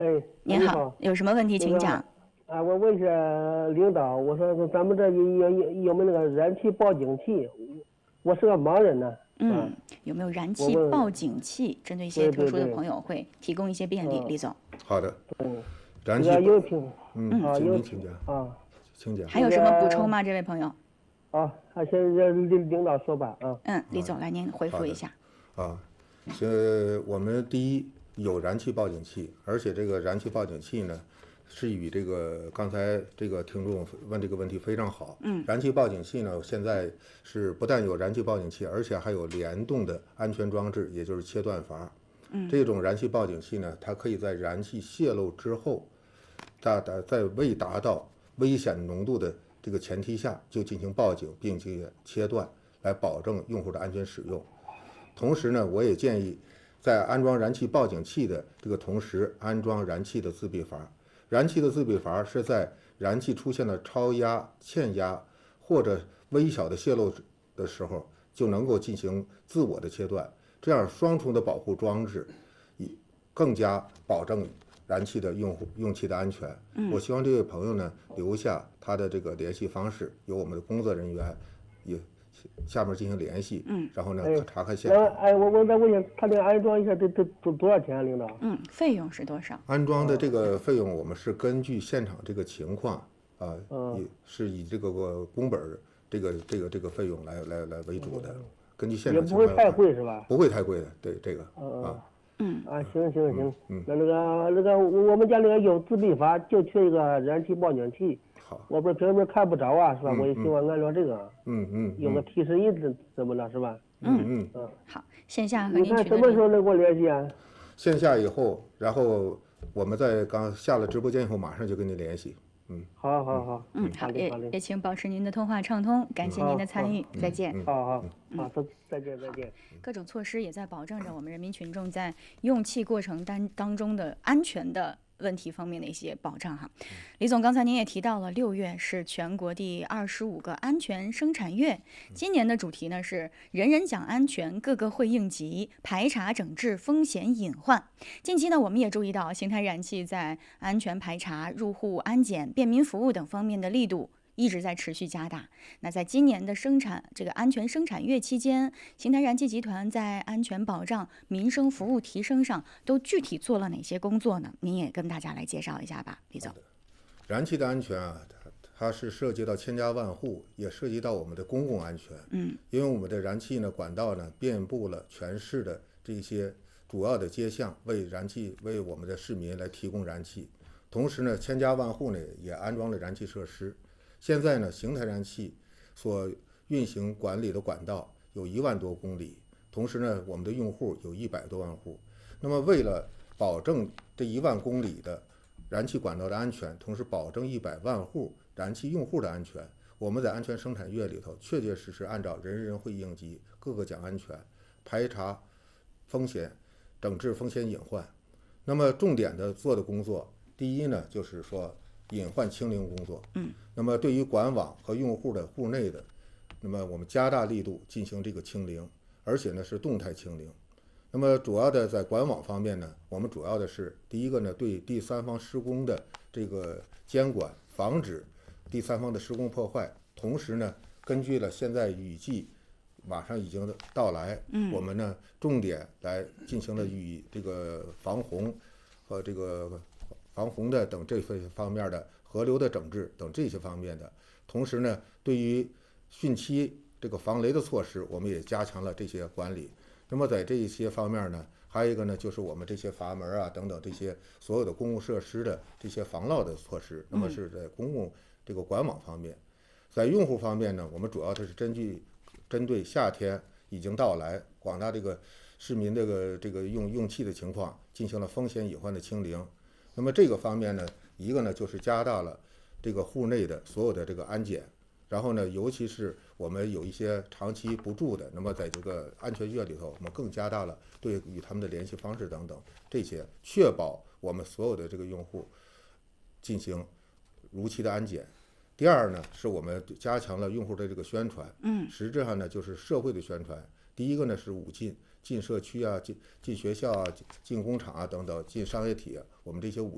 哎， 您好， 你好， 有什么问题那个请讲。 我问一下领导，我说咱们这有没有那个燃气报警器？我是个盲人呢， 嗯，有没有燃我问， 气报警器？针对一些对特殊的对对， 朋友会提供一些便利。李总， 好的， 嗯，这燃气报， 个有听， 请有听您请讲， 啊， 请讲。 那还有什么补充个吗？这位朋友？ 先让领导说吧， 李总来您回复一下。 啊，我们第一有燃气报警器，而且这个燃气报警器呢，是与这个刚才这个听众问这个问题非常好。燃气报警器呢，现在是不但有燃气报警器，而且还有联动的安全装置，也就是切断阀。这种燃气报警器呢，它可以在燃气泄漏之后，在未达到危险浓度的这个前提下，就进行报警并且切断，来保证用户的安全使用。同时呢，我也建议在安装燃气报警器的这个同时，安装燃气的自闭阀。燃气的自闭阀是在燃气出现了超压、欠压或者微小的泄漏的时候，就能够进行自我的切断，这样双重的保护装置，更加保证燃气的用气的安全。我希望这位朋友呢留下他的这个联系方式，由我们的工作人员也下面进行联系，然后呢查看现场。 我再问一下，他这个安装一下得多少钱啊，领导？ 费用是多少？ 安装的这个费用，我们是根据现场这个情况也是以这个工本这个费用来为主的，根据现场情况。 也不会太贵是吧？ 不会太贵的，对这个行，那个我们家那个有自闭阀，就缺一个燃气报警器。 好， 我不是平时看不着啊，是吧？我也希望安装这个。有个提示音怎么了，是吧？ 好，线下和你看您取得什么时候能给我联系啊？ 线下以后，然后我们在刚下了直播间以后，马上就跟您联系。 好， 好， 嘞， 也请保持您的通话畅通，感谢您的参与，再见。 好，再见。 各种措施也在保证着我们人民群众在用气过程当中的安全的问题方面的一些保障哈。李总，刚才您也提到了6月是全国第25个安全生产月，今年的主题呢是人人讲安全，个个会应急，排查整治风险隐患。近期呢，我们也注意到邢台燃气在安全排查、入户安检、便民服务等方面的力度一直在持续加大。那在今年的这个安全生产月期间，邢台燃气集团在安全保障、民生服务提升上都具体做了哪些工作呢？您也跟大家来介绍一下吧，李总。 燃气的安全啊，它是涉及到千家万户，也涉及到我们的公共安全。因为我们的燃气呢管道呢遍布了全市的这些主要的街巷，为我们的市民来提供燃气。同时呢，千家万户呢也安装了燃气设施。现在呢，邢台燃气所运行管理的管道有1万多公里，同时呢，我们的用户有100多万户。那么，为了保证这1万公里的燃气管道的安全，同时保证100万户燃气用户的安全，我们在安全生产月里头确确实实按照人人会应急、个个讲安全、排查风险、整治风险隐患。那么，重点的做的工作，第一呢，就是说隐患清零工作。那么对于管网和用户的户内的，那么我们加大力度进行这个清零，而且呢是动态清零。那么主要的在管网方面呢，我们主要的是第一个呢，对第三方施工的这个监管，防止第三方的施工破坏。同时呢，根据了现在雨季马上已经到来，我们呢重点来进行了与这个防洪和这个防洪的等这方面的河流的整治等这些方面的。同时呢，对于汛期这个防雷的措施，我们也加强了这些管理。那么在这些方面呢，还有一个呢，就是我们这些阀门啊等等这些所有的公共设施的这些防涝的措施，那么是在公共这个管网方面。在用户方面呢，我们主要的是针对夏天已经到来，广大这个市民这个用气的情况，进行了风险隐患的清零。那么这个方面呢，一个呢就是加大了这个户内的所有的这个安检，然后呢，尤其是我们有一些长期不住的，那么在这个安全月里头，我们更加大了对与他们的联系方式等等这些，确保我们所有的这个用户进行如期的安检。第二呢，是我们加强了用户的这个宣传，实质上呢就是社会的宣传。第一个呢是5进社区啊，进学校啊，进工厂啊等等，进商业体，我们这些5